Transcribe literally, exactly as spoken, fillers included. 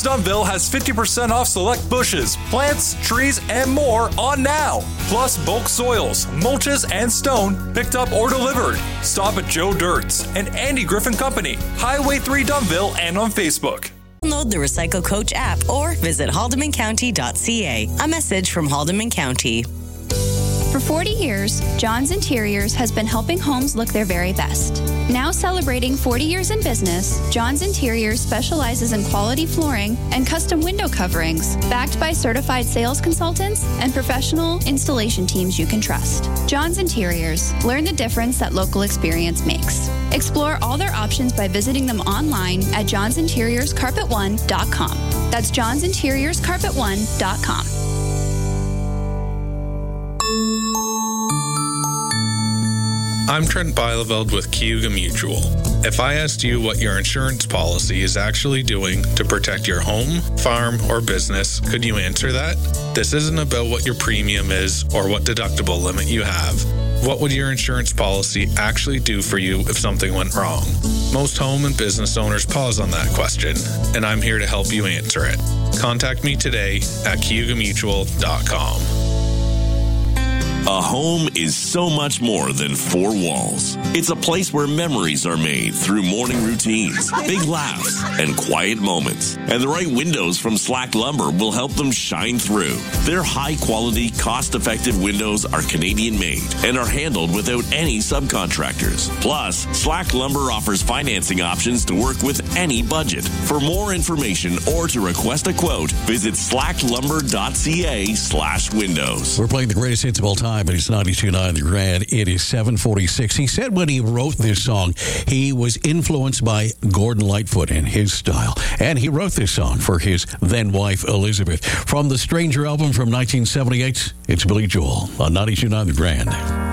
Dunnville has fifty percent off select bushes, plants, trees, and more on now. Plus bulk soils, mulches, and stone picked up or delivered. Stop at Joe Dirt's and Andy Griffin Company, Highway three Dunnville, and on Facebook. Download the Recycle Coach app or visit haldeman county dot c a. A message from Haldeman County. For forty years, John's Interiors has been helping homes look their very best. Now celebrating forty years in business, John's Interiors specializes in quality flooring and custom window coverings, backed by certified sales consultants and professional installation teams you can trust. John's Interiors. Learn the difference that local experience makes. Explore all their options by visiting them online at johns interiors carpet one dot com. That's johns interiors carpet one dot com. I'm Trent Bieleveld with Cayuga Mutual. If I asked you what your insurance policy is actually doing to protect your home, farm, or business, could you answer that? This isn't about what your premium is or what deductible limit you have. What would your insurance policy actually do for you if something went wrong? Most home and business owners pause on that question, and I'm here to help you answer it. Contact me today at cayuga mutual dot com. A home is so much more than four walls. It's a place where memories are made through morning routines, big laughs, and quiet moments. And the right windows from Slack Lumber will help them shine through. Their high-quality, cost-effective windows are Canadian-made and are handled without any subcontractors. Plus, Slack Lumber offers financing options to work with any budget. For more information or to request a quote, visit slack lumber dot c a slash windows. We're playing the greatest hits of all time. But it's ninety-two point nine The Grand. It is seven forty-six. He said when he wrote this song, he was influenced by Gordon Lightfoot and his style. And he wrote this song for his then-wife, Elizabeth. From the Stranger album from nineteen seventy-eight, it's Billy Joel on ninety-two point nine The Grand.